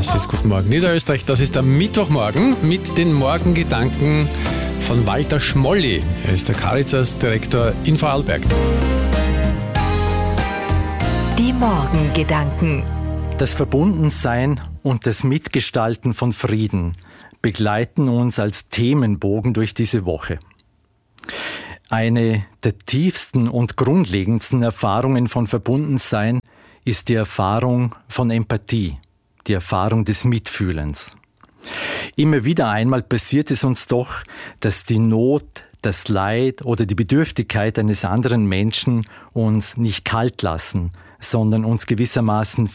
Das ist Guten Morgen Niederösterreich. Das ist der Mittwochmorgen mit den Morgengedanken von Walter Schmolli. Er ist der Caritas-Direktor in Vorarlberg. Die Morgengedanken. Das Verbundensein und das Mitgestalten von Frieden begleiten uns als Themenbogen durch diese Woche. Eine der tiefsten und grundlegendsten Erfahrungen von Verbundensein ist die Erfahrung von Empathie, die Erfahrung des Mitfühlens. Immer wieder einmal passiert es uns doch, dass die Not, das Leid oder die Bedürftigkeit eines anderen Menschen uns nicht kalt lassen, sondern uns gewissermaßen